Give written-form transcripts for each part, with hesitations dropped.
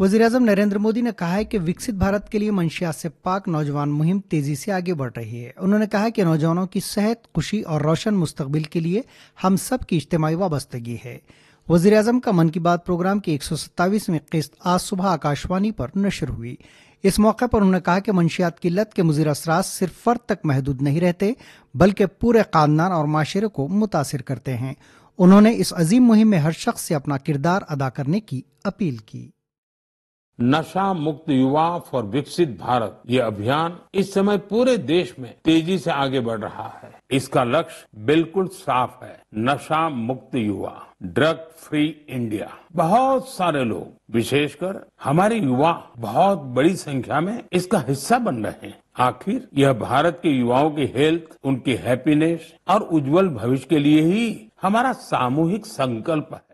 वज़ीर-ए-आज़म नरेंद्र मोदी ने कहा है कि विकसित भारत के लिए मंशियात से पाक नौजवान मुहिम तेजी से आगे बढ़ रही है। उन्होंने कहा कि नौजवानों की सेहत, खुशी और रोशन मुस्तकबिल के लिए हम सब की इज्तिमाई वाबस्तगी है। वज़ीर-ए-आज़म का मन की बात प्रोग्राम की 127वीं किस्त आज सुबह आकाशवाणी पर नशर हुई। इस मौके पर उन्होंने कहा कि मंशियात की लत के मुज़िर असरात सिर्फ फर्द तक महदूद नहीं रहते, बल्कि पूरे खानदान और माशरे को मुतासिर करते हैं। उन्होंने इस अजीम मुहिम में हर शख्स से अपना किरदार अदा करने की अपील की। नशा मुक्त युवा फॉर विकसित भारत ये अभियान इस समय पूरे देश में तेजी से आगे बढ़ रहा है। इसका लक्ष्य बिल्कुल साफ है, नशा मुक्त युवा, ड्रग फ्री इंडिया। बहुत सारे लोग, विशेषकर हमारे युवा, बहुत बड़ी संख्या में इसका हिस्सा बन रहे हैं। आखिर यह भारत के युवाओं की हेल्थ, उनकी हैप्पीनेस और उज्जवल भविष्य के लिए ही हमारा सामूहिक संकल्प है।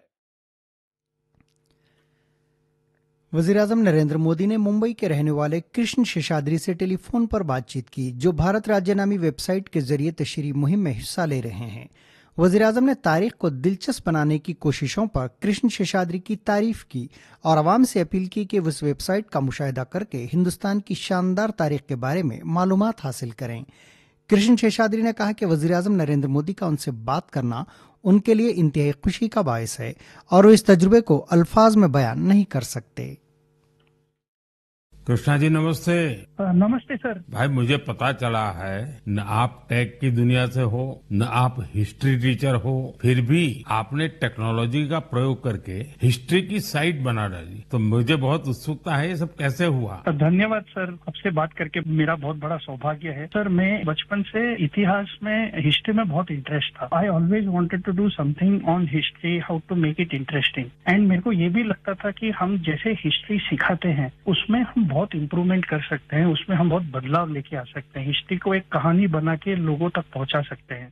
वज़ीर-ए-आज़म नरेंद्र मोदी ने मुंबई के रहने वाले कृष्ण शेषाद्री से टेलीफोन पर बातचीत की, जो भारत राज्य नामी वेबसाइट के जरिए तशरीह मुहिम में हिस्सा ले रहे हैं। वज़ीर-ए-आज़म ने तारीख को दिलचस्प बनाने की कोशिशों पर कृष्ण शेषाद्री की तारीफ की और आवाम से अपील की कि वो इस वेबसाइट का मुशाहिदा करके हिंदुस्तान की शानदार तारीख के बारे में मालूमात हासिल करें। कृष्ण शेषाद्री ने कहा कि वज़ीर-ए-आज़म नरेंद्र मोदी का उनसे बात करना उनके लिए इंतहाई खुशी का बायस है और वो इस तजुर्बे को अल्फाज में बयान नहीं कर सकते। कृष्णा जी नमस्ते। नमस्ते सर। भाई मुझे पता चला है न आप टेक की दुनिया से हो, न आप हिस्ट्री टीचर हो, फिर भी आपने टेक्नोलॉजी का प्रयोग करके हिस्ट्री की साइट बना डाली। तो मुझे बहुत उत्सुकता है, ये सब कैसे हुआ? धन्यवाद सर, आपसे बात करके मेरा बहुत बड़ा सौभाग्य है। सर मैं बचपन से इतिहास में, हिस्ट्री में बहुत इंटरेस्ट था। I always wanted to do something on history, how to make it interesting. And मेरे को ये भी लगता था कि हम जैसे हिस्ट्री सिखाते हैं उसमें हम बहुत इम्प्रूवमेंट कर सकते हैं, उसमें हम बहुत बदलाव लेके आ सकते हैं, हिस्ट्री को एक कहानी बना के लोगों तक पहुंचा सकते हैं।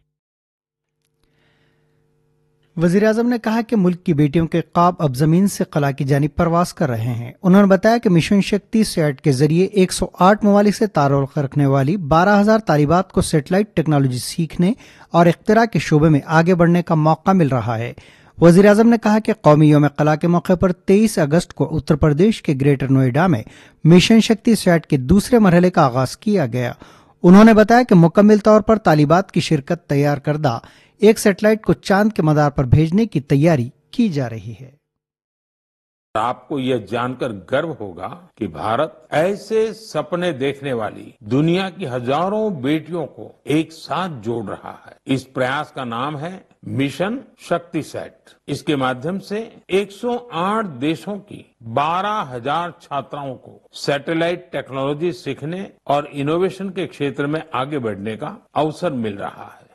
वज़ीर-ए-आज़म ने कहा कि मुल्क की बेटियों के ख्वाब अब जमीन से कला की जानिब परवास कर रहे हैं। उन्होंने बताया कि मिशन शक्ति सैट के जरिए 108 ममालिक से ताल्लुक़ रखने वाली 12,000 तालिबात को सैटेलाइट टेक्नोलॉजी सीखने और इख्तिरा के शोबे में आगे बढ़ने का मौका मिल रहा है। वज़ीर-ए-आज़म ने कहा कि कौमी यौम कला के मौके पर 23 अगस्त को उत्तर प्रदेश के ग्रेटर नोएडा में मिशन शक्ति सैट के दूसरे मरहले का आगाज किया गया। उन्होंने बताया कि मुकम्मल तौर पर तालिबात की शिरकत तैयार करदा एक सैटेलाइट को चांद के मदार पर भेजने की तैयारी की जा रही है। आपको यह जानकर गर्व होगा कि भारत ऐसे सपने देखने वाली दुनिया की हजारों बेटियों को एक साथ जोड़ रहा है। इस प्रयास का नाम है मिशन शक्ति सैट। इसके माध्यम से 108 देशों की 12,000 छात्राओं को सैटेलाइट टेक्नोलॉजी सीखने और इनोवेशन के क्षेत्र में आगे बढ़ने का अवसर मिल रहा है।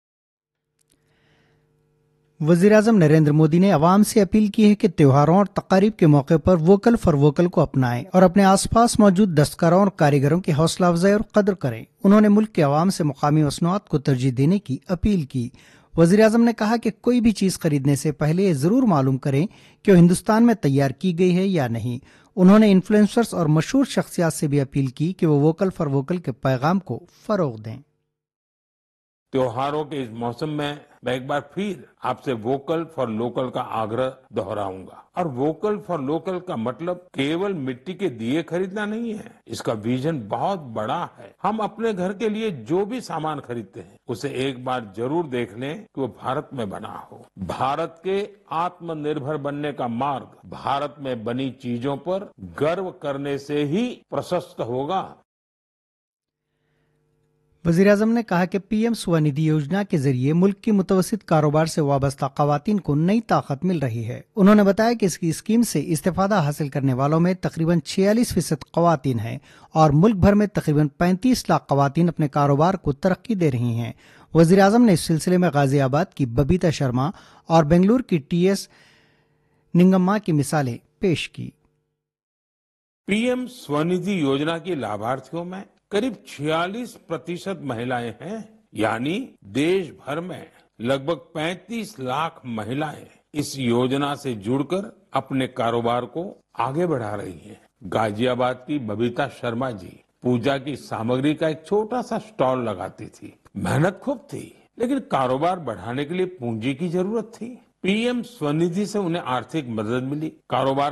वज़ीर-ए-आज़म नरेंद्र मोदी ने अवाम से अपील की है कि त्योहारों और तकारीब के मौके पर वोकल फॉर वोकल को अपनाएं और अपने आसपास मौजूद दस्तकारों और कारीगरों की हौसला अफजाई और कदर करें। उन्होंने मुल्क के अवाम से मुकामी मसनूआत को तरजीह देने की अपील की। वज़ीर-ए-आज़म ने कहा कि कोई भी चीज़ खरीदने से पहले ये ज़रूर मालूम करें कि वो हिंदुस्तान में तैयार की गई है या नहीं। उन्होंने इन्फ्लुएंसर्स और मशहूर शख्सियात से भी अपील की कि वो वोकल फॉर वोकल के पैगाम को फरोग दें। त्योहारों के इस मौसम में मैं एक बार फिर आपसे वोकल फॉर लोकल का आग्रह दोहराऊंगा। और वोकल फॉर लोकल का मतलब केवल मिट्टी के दिए खरीदना नहीं है। इसका विजन बहुत बड़ा है। हम अपने घर के लिए जो भी सामान खरीदते हैं उसे एक बार जरूर देख लें कि वो भारत में बना हो। भारत के आत्मनिर्भर बनने का मार्ग भारत में बनी चीजों पर गर्व करने से ही प्रशस्त होगा। वज़ीर-ए-आज़म ने कहा कि पीएम स्वनिधि योजना के जरिए मुल्क की मुतवस्सित कारोबार से वाबस्ता खवातीन को नई ताकत मिल रही है। उन्होंने बताया कि इसकी स्कीम से इस्तेफादा हासिल करने वालों में तकरीबन 46% खवातीन हैं और मुल्क भर में तकरीबन 35 लाख खवातीन अपने कारोबार को तरक्की दे रही हैं। वज़ीर-ए-आज़म ने इस सिलसिले में गाजियाबाद की बबीता शर्मा और बेंगलुरु की टीएस निंगम्मा की मिसालें पेश की। पीएम स्वनिधि योजना की लाभार्थियों में करीब 46% महिलाएं हैं। यानी देश भर में लगभग 35 लाख महिलाएं इस योजना से जुड़कर अपने कारोबार को आगे बढ़ा रही हैं। गाजियाबाद की बबीता शर्मा जी पूजा की सामग्री का एक छोटा सा स्टॉल लगाती थी। मेहनत खूब थी, लेकिन कारोबार बढ़ाने के लिए पूंजी की जरूरत थी। पीएम स्वनिधि से उन्हें आर्थिक मदद मिली। कारोबार